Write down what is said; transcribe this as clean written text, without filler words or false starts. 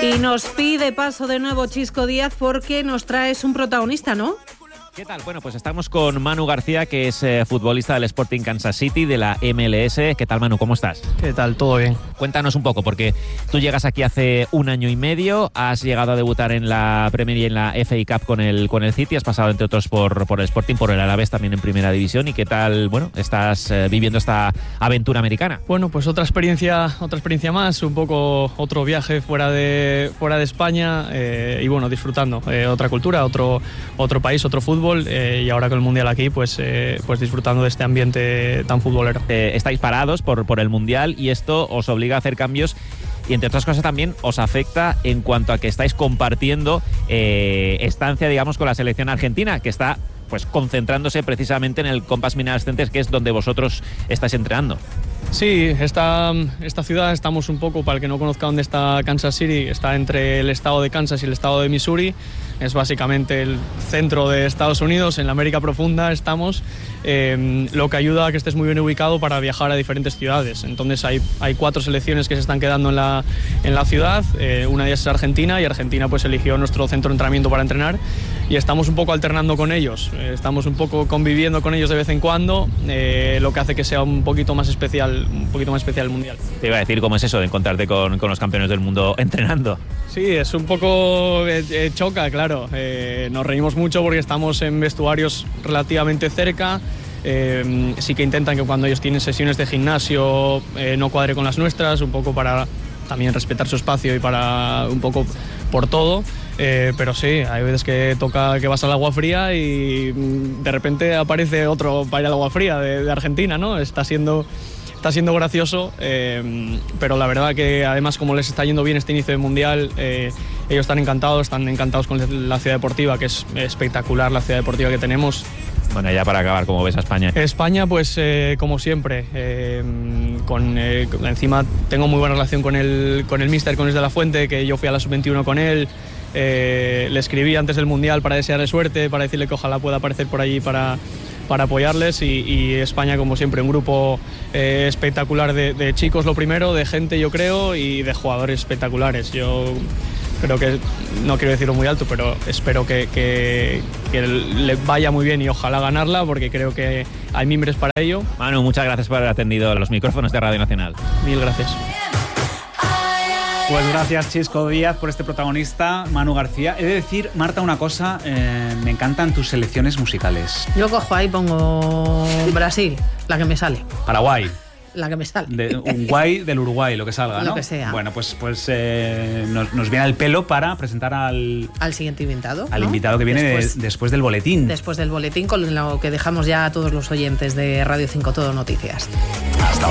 Y nos pide paso de nuevo Chisco Díaz porque nos traes un protagonista, ¿no? ¿Qué tal? Bueno, pues estamos con Manu García, que es futbolista del Sporting Kansas City, de la MLS. ¿Qué tal, Manu? ¿Cómo estás? ¿Qué tal? ¿Todo bien? Cuéntanos un poco, porque tú llegas aquí hace 1 año y medio, has llegado a debutar en la Premier y en la FA Cup con el City, has pasado, entre otros, por el Sporting, por el Alavés también en Primera División. ¿Y qué tal, bueno, estás viviendo esta aventura americana? Bueno, pues otra experiencia más, un poco otro viaje fuera de España y bueno, disfrutando. Otra cultura, otro país, otro fútbol. Y ahora con el Mundial aquí, pues disfrutando de este ambiente tan futbolero. Estáis parados por el Mundial y esto os obliga a hacer cambios y, entre otras cosas, también os afecta en cuanto a que estáis compartiendo estancia, digamos, con la selección argentina, que está pues concentrándose precisamente en el Compass Mineral Center, que es donde vosotros estáis entrenando. Sí, esta ciudad, estamos un poco, para el que no conozca dónde está Kansas City, está entre el estado de Kansas y el estado de Missouri. Es básicamente el centro de Estados Unidos, en la América profunda estamos, lo que ayuda a que estés muy bien ubicado para viajar a diferentes ciudades. Entonces hay 4 selecciones que se están quedando en la ciudad, una de ellas es Argentina, y Argentina pues eligió nuestro centro de entrenamiento para entrenar, y estamos un poco alternando con ellos, estamos un poco conviviendo con ellos de vez en cuando, lo que hace que sea un poquito más especial el Mundial. Te iba a decir, ¿cómo es eso de encontrarte con los campeones del mundo entrenando? Sí, es un poco choca, claro. Nos reímos mucho porque estamos en vestuarios relativamente cerca. Sí que intentan que cuando ellos tienen sesiones de gimnasio no cuadre con las nuestras, un poco para también respetar su espacio y para un poco por todo. Pero sí, hay veces que toca que vas al agua fría y de repente aparece otro para ir al agua fría de Argentina, ¿no? Está siendo gracioso, pero la verdad que además, como les está yendo bien este inicio de Mundial, ellos están encantados con la ciudad deportiva, que es espectacular la ciudad deportiva que tenemos. Bueno, ya para acabar, ¿cómo ves a España? España, pues como siempre, encima tengo muy buena relación con el míster, con Luis de la Fuente, que yo fui a la Sub-21 con él. Le escribí antes del Mundial para desearle suerte, para decirle que ojalá pueda aparecer por allí para apoyarles, y España, como siempre, un grupo espectacular de chicos, lo primero, de gente, yo creo, y de jugadores espectaculares. Yo creo que, no quiero decirlo muy alto, pero espero que le vaya muy bien y ojalá ganarla, porque creo que hay mimbres para ello. Manu, muchas gracias por haber atendido los micrófonos de Radio Nacional. Mil gracias. Pues gracias, Chisco Díaz, por este protagonista, Manu García. He de decir, Marta, una cosa, me encantan tus selecciones musicales. Yo cojo ahí, pongo Brasil, la que me sale. Paraguay. La que me sale. Del Uruguay, lo que salga, ¿no? Lo que sea. Bueno, pues nos viene al pelo para presentar al siguiente invitado. Al ¿no? invitado que viene después del boletín. Después del boletín, con lo que dejamos ya a todos los oyentes de Radio 5 Todo Noticias.